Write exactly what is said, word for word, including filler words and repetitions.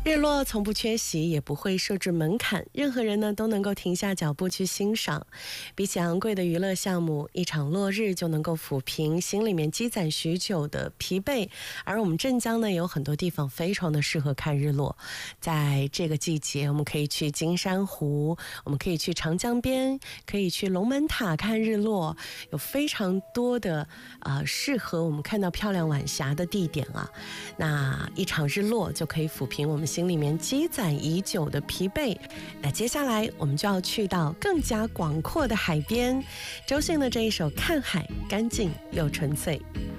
日落从不缺席，也不会设置门槛，任何人呢都能够停下脚步去欣赏。比起昂贵的娱乐项目，一场落日就能够抚平心里面积攒许久的疲惫。而我们镇江呢有很多地方非常的适合看日落，在这个季节我们可以去金山湖，我们可以去长江边，可以去龙门塔看日落，有非常多的呃适合我们看到漂亮晚霞的地点啊。那一场日落就可以抚平我们心里面积攒已久的疲惫。那接下来我们就要去到更加广阔的海边，周迅的这一首《看海》，干净又纯粹。